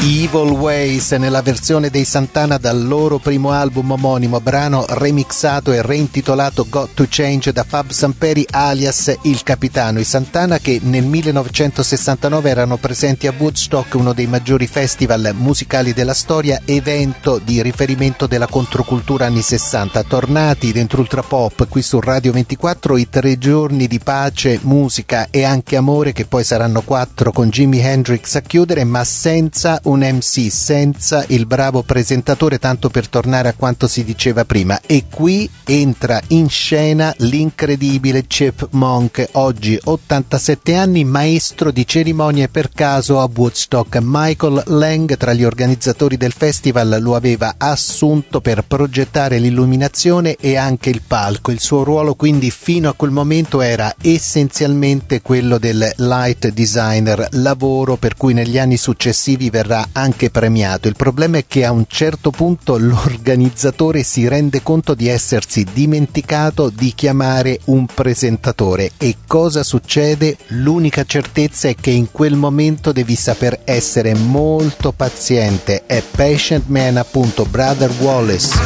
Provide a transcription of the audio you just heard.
Evil Ways nella versione dei Santana dal loro primo album omonimo, brano remixato e reintitolato Got to Change da Fab Samperi alias Il Capitano. I Santana che nel 1969 erano presenti a Woodstock, uno dei maggiori festival musicali della storia, evento di riferimento della controcultura anni 60. Tornati dentro Ultra Pop qui su Radio 24, i 3 giorni di pace, musica e anche amore, che poi saranno 4 con Jimi Hendrix a chiudere, ma senza un MC, senza il bravo presentatore, tanto per tornare a quanto si diceva prima. E qui entra in scena l'incredibile Chip Monk, oggi 87 anni, maestro di cerimonie per caso a Woodstock. Michael Lang, tra gli organizzatori del festival, lo aveva assunto per progettare l'illuminazione e anche il palco. Il suo ruolo quindi fino a quel momento era essenzialmente quello del light designer, lavoro per cui negli anni successivi verrà anche premiato. Il problema è che a un certo punto l'organizzatore si rende conto di essersi dimenticato di chiamare un presentatore. E cosa succede? L'unica certezza è che in quel momento devi saper essere molto paziente. È Patient Man, appunto, Brother Wallace.